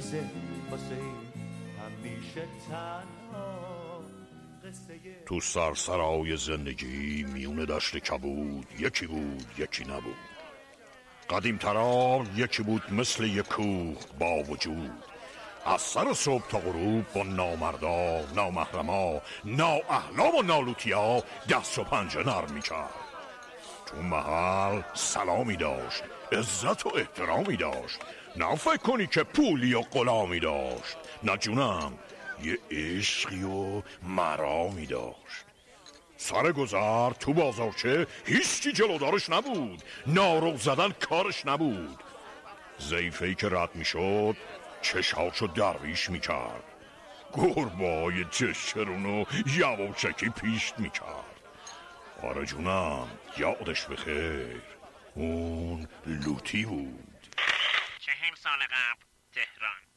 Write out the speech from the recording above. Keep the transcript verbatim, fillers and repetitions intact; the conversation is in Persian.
قصه واسه همیشه تنها قصه. تو سرسرای زندگی میونه دشت کبود، یکی بود یکی نبود. قدیم ترا یکی بود مثل یک کوه با وجود، از سر صبح تا غروب با نامردا، نامحرما، نااهلا و نالوتیا دست و پنجه نرم میکرد. تو محل سلامی داشت، عزت و احترامی داشت، نه فکر کنی که پولی و غلامی داشت. نه جونم، یه عشقی و مرامی داشت. سر گذر تو بازارچه هیچی جلودارش نبود، نارو زدن کارش نبود. ضعیفه‌ای که رد میشد چشاشو درویش میکرد، گربای چشرونو یواشکی پیش میکرد. آره جونم، یادش بخیر، اون لوتی بود. چهل سال قبل تهران.